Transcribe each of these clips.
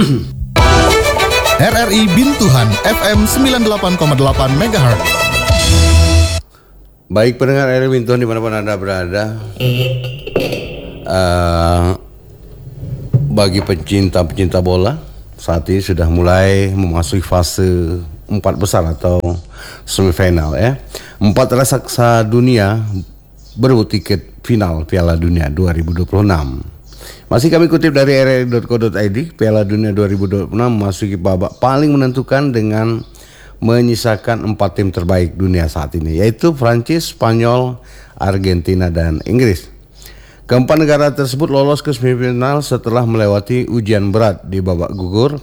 RRI Bintuhan FM 98,8 MHz. Baik pendengar RRI Bintuhan dimanapun Anda berada, bagi pencinta bola, saat ini sudah mulai memasuki fase 4 besar atau semifinal ya. 4 raksasa dunia berebut tiket final Piala Dunia 2026. Masih kami kutip dari rri.co.id, Piala Dunia 2026 memasuki babak paling menentukan dengan menyisakan 4 tim terbaik dunia saat ini, yaitu Prancis, Spanyol, Argentina, dan Inggris. Keempat negara tersebut lolos ke semifinal setelah melewati ujian berat di babak gugur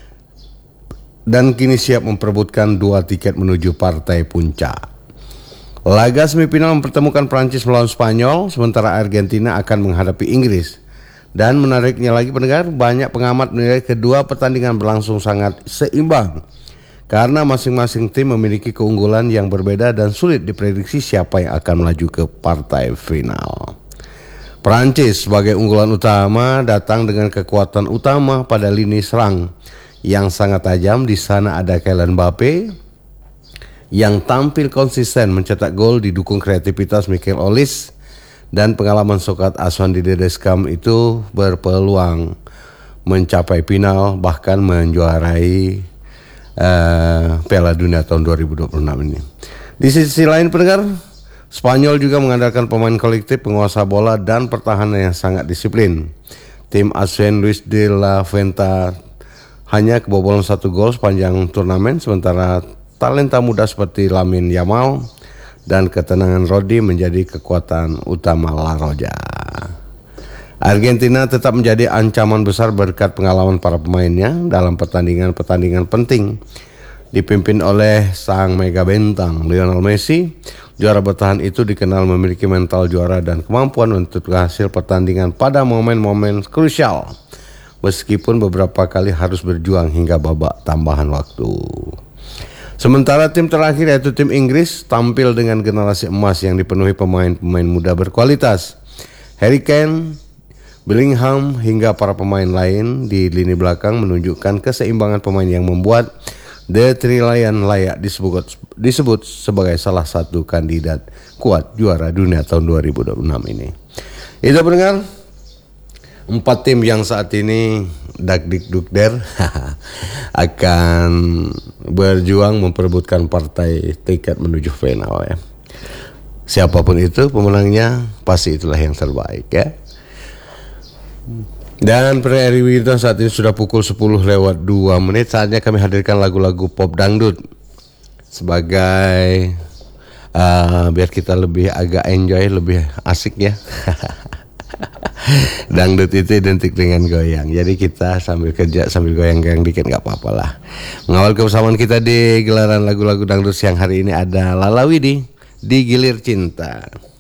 dan kini siap memperebutkan 2 tiket menuju partai puncak. Laga semifinal mempertemukan Prancis melawan Spanyol, sementara Argentina akan menghadapi Inggris. Dan menariknya lagi pendengar, banyak pengamat menilai kedua pertandingan berlangsung sangat seimbang karena masing-masing tim memiliki keunggulan yang berbeda dan sulit diprediksi siapa yang akan melaju ke partai final. Prancis sebagai unggulan utama datang dengan kekuatan utama pada lini serang yang sangat tajam. Di sana ada Kylian Mbappe yang tampil konsisten mencetak gol didukung kreativitas Michael Olise dan pengalaman Sokrat Aswan di Dedeskam itu berpeluang mencapai final bahkan menjuarai Piala Dunia tahun 2026 ini. Di sisi lain pendengar, Spanyol juga mengandalkan pemain kolektif, penguasa bola dan pertahanan yang sangat disiplin. Tim asuhan Luis de la Fuente hanya kebobolan 1 gol sepanjang turnamen, sementara talenta muda seperti Lamine Yamal dan ketenangan Rodri menjadi kekuatan utama La Roja. Argentina tetap menjadi ancaman besar berkat pengalaman para pemainnya dalam pertandingan-pertandingan penting. Dipimpin oleh sang mega bintang Lionel Messi, juara bertahan itu dikenal memiliki mental juara dan kemampuan untuk hasil pertandingan pada momen-momen krusial, meskipun beberapa kali harus berjuang hingga babak tambahan waktu. Sementara tim terakhir yaitu tim Inggris tampil dengan generasi emas yang dipenuhi pemain-pemain muda berkualitas. Harry Kane, Bellingham hingga para pemain lain di lini belakang menunjukkan keseimbangan pemain yang membuat The Three Lions layak disebut sebagai salah satu kandidat kuat juara dunia tahun 2026 ini. Itu pendengar, 4 tim yang saat ini dakdikdukder akan berjuang memperebutkan partai tiket menuju final ya. Siapapun itu pemenangnya, pasti itulah yang terbaik ya. Dan RRI Bintuhan saat ini sudah pukul 10:02. Saatnya kami hadirkan lagu-lagu pop dangdut sebagai biar kita lebih agak enjoy, lebih asik ya. Dangdut itu identik dengan goyang, jadi kita sambil kerja sambil goyang-goyang dikit gak apa-apa lah. Mengawal kebersamaan kita di gelaran lagu-lagu dangdut siang hari ini ada Lala Widi di Gilir Cinta.